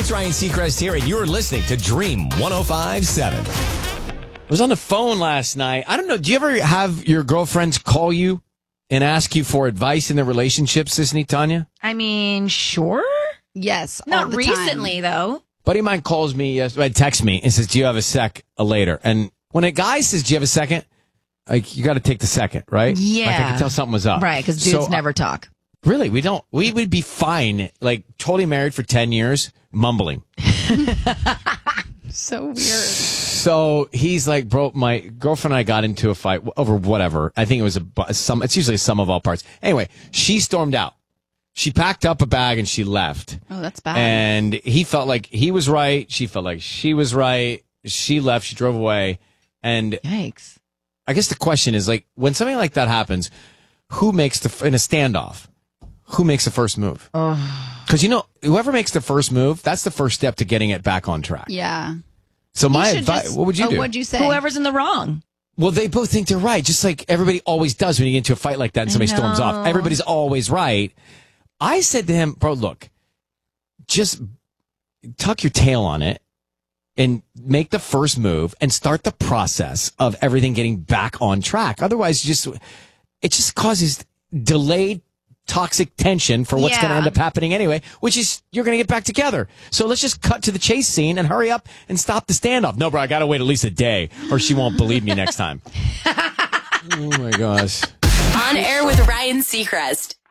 it's Ryan Seacrest here, and you're listening to Dream 105.7. I was on the phone last night. I don't know. Do you ever have your girlfriends call you and ask you for advice in their relationships, Sisney, Tanya? I mean, sure. Yes. all Not the recently, though. Buddy of mine calls me, texts me and says, do you have a sec later? And when a guy says, do you have a second? Like, you got to take the second, right? Yeah. Like, I could tell something was up. Right, because dudes never talk. Really, we don't. We would be fine, like, totally married for 10 years, mumbling. So weird. So he's like, bro, my girlfriend and I got into a fight over whatever. I think it was it's usually a sum of all parts. Anyway, she stormed out. She packed up a bag and she left. Oh, that's bad. And he felt like he was right. She felt like she was right. She left. She drove away. And Yikes. I guess the question is, like, when something like that happens, who makes in a standoff, who makes the first move? Because, whoever makes the first move, that's the first step to getting it back on track. Yeah. So my advice, what would you do? What'd you say? Whoever's in the wrong. Well, they both think they're right, just like everybody always does when you get into a fight like that and somebody storms off. Everybody's always right. I said to him, bro, look, just tuck your tail on it and make the first move and start the process of everything getting back on track. Otherwise, it just causes delayed toxic tension for what's going to end up happening anyway, which is you're going to get back together. So let's just cut to the chase scene and hurry up and stop the standoff. No, bro, I got to wait at least a day or she won't believe me next time. Oh, my gosh. On air with Ryan Seacrest.